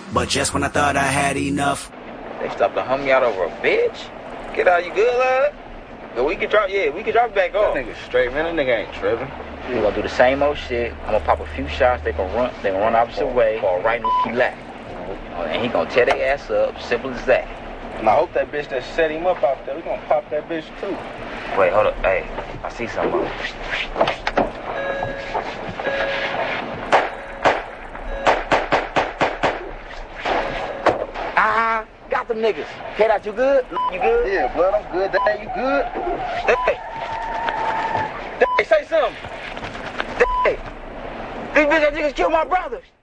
But just when I thought I had enough, They stopped the homie out over a bitch? Get out, you good, lad? Yo, we can drop it back off. That nigga straight, man. That nigga ain't tripping. We gonna do the same old shit. I'm gonna pop a few shots. They gonna run opposite way, fall right in the key lap. And he gonna tear their ass up. Simple as that. And I hope that bitch that set him up out there, we gonna pop that bitch too. Wait, hold up. Hey, I see something. Got them niggas. K-Dot, you good? You good? Yeah, blood, I'm good. Dad, you good? Hey, say something. Hey, these bitch niggas killed my brother.